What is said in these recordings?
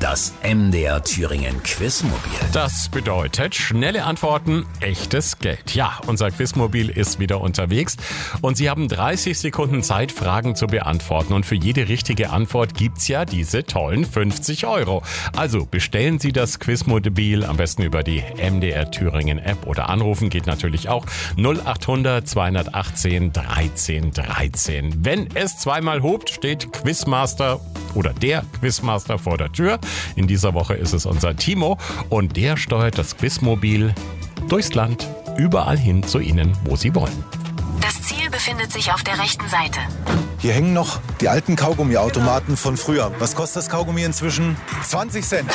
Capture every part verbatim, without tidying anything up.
Das M D R Thüringen Quizmobil. Das bedeutet schnelle Antworten, echtes Geld. Ja, unser Quizmobil ist wieder unterwegs und Sie haben dreißig Sekunden Zeit, Fragen zu beantworten. Und für jede richtige Antwort gibt's ja diese tollen fünfzig Euro. Also bestellen Sie das Quizmobil am besten über die M D R Thüringen App oder anrufen geht natürlich auch null acht hundert zweihundertachtzehn dreizehn dreizehn. Wenn es zweimal hobt, steht Quizmaster oder der Quizmaster vor der Tür. In dieser Woche ist es unser Timo und der steuert das Quizmobil durchs Land, überall hin zu Ihnen, wo Sie wollen. Das Ziel befindet sich auf der rechten Seite. Hier hängen noch die alten Kaugummiautomaten von früher. Was kostet das Kaugummi inzwischen? zwanzig Cent.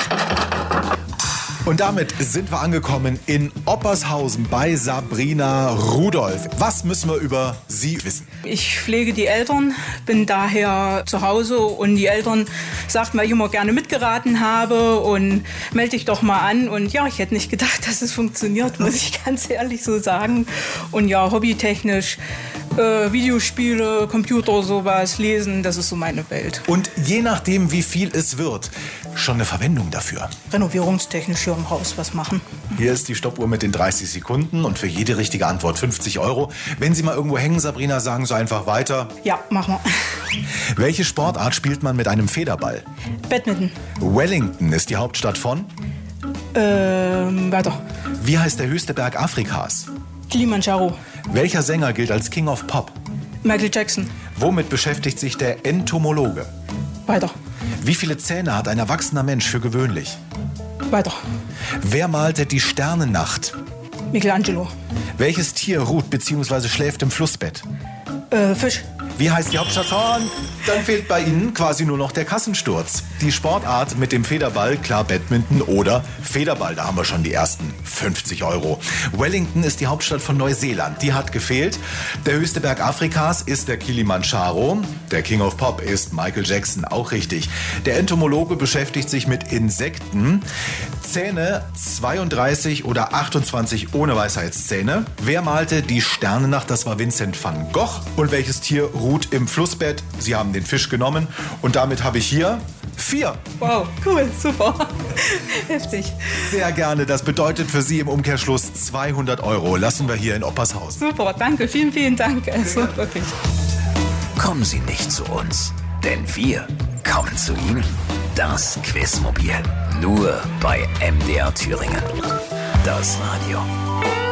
Und damit sind wir angekommen in Oppershausen bei Sabrina Rudolph. Was müssen wir über Sie wissen? Ich pflege die Eltern, bin daher zu Hause und die Eltern sagten, weil ich immer gerne mitgeraten habe und melde dich doch mal an. Und ja, ich hätte nicht gedacht, dass es funktioniert, muss ich ganz ehrlich so sagen. Und ja, hobbytechnisch, äh, Videospiele, Computer, sowas, lesen, das ist so meine Welt. Und je nachdem, wie viel es wird, schon eine Verwendung dafür. Renovierungstechnisch hier im Haus was machen. Hier ist die Stoppuhr mit den dreißig Sekunden und für jede richtige Antwort fünfzig Euro. Wenn Sie mal irgendwo hängen, Sabrina, sagen Sie einfach weiter. Ja, machen wir. Welche Sportart spielt man mit einem Federball? Badminton. Wellington ist die Hauptstadt von? Ähm, weiter. Wie heißt der höchste Berg Afrikas? Kilimanjaro. Welcher Sänger gilt als King of Pop? Michael Jackson. Womit beschäftigt sich der Entomologe? Weiter. Wie viele Zähne hat ein erwachsener Mensch für gewöhnlich? Weiter. Wer malte die Sternennacht? Michelangelo. Welches Tier ruht bzw. schläft im Flussbett? Äh, Fisch. Wie heißt die Hauptstadt von? Dann fehlt bei Ihnen quasi nur noch der Kassensturz. Die Sportart mit dem Federball, klar Badminton oder Federball, da haben wir schon die ersten fünfzig Euro. Wellington ist die Hauptstadt von Neuseeland, die hat gefehlt. Der höchste Berg Afrikas ist der Kilimanjaro. Der King of Pop ist Michael Jackson, auch richtig. Der Entomologe beschäftigt sich mit Insekten. Zähne zweiunddreißig oder achtundzwanzig ohne Weisheitszähne. Wer malte die Sternennacht? Das war Vincent van Gogh. Und welches Tier ruht im Flussbett? Sie haben den Fisch genommen. Und damit habe ich hier vier. Wow, cool, super. Heftig. Sehr gerne. Das bedeutet für Sie im Umkehrschluss zweihundert Euro. Lassen wir hier in Oppershausen. Super, danke. Vielen, vielen Dank. Also, wirklich. Kommen Sie nicht zu uns, denn wir kommen zu Ihnen. Das Quizmobil. Nur bei M D R Thüringen. Das Radio.